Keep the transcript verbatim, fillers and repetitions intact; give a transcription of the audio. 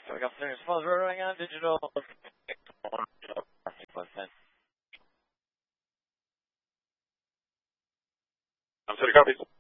Good afternoon. Smalls Roaring on digital. I'm sorry, copies.